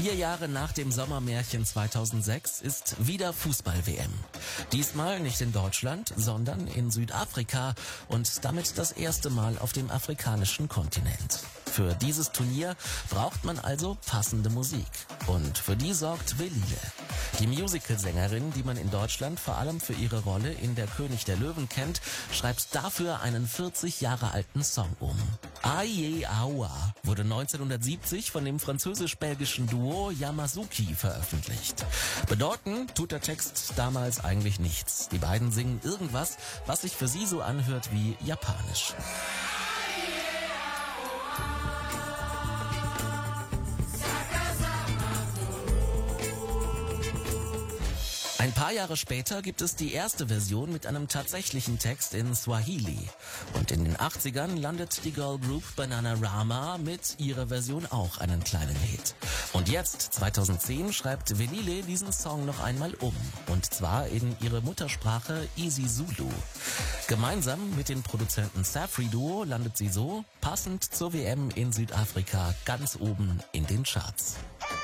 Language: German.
4 Jahre nach dem Sommermärchen 2006 ist wieder Fußball-WM. Diesmal nicht in Deutschland, sondern in Südafrika und damit das erste Mal auf dem afrikanischen Kontinent. Für dieses Turnier braucht man also passende Musik. Und für die sorgt Velile. Die Musicalsängerin, die man in Deutschland vor allem für ihre Rolle in Der König der Löwen kennt, schreibt dafür einen 40 Jahre alten Song um. Aye Awa wurde 1970 von dem französisch-belgischen Duo Yamazuki veröffentlicht. Bedeuten tut der Text damals eigentlich nichts. Die beiden singen irgendwas, was sich für sie so anhört wie Japanisch. Ein paar Jahre später gibt es die erste Version mit einem tatsächlichen Text in Swahili. Und in den 80ern landet die Girlgroup Bananarama mit ihrer Version auch einen kleinen Hit. Und jetzt, 2010, schreibt Velile diesen Song noch einmal um. Und zwar in ihre Muttersprache isiZulu. Gemeinsam mit dem Produzenten Safri Duo landet sie so, passend zur WM in Südafrika, ganz oben in den Charts.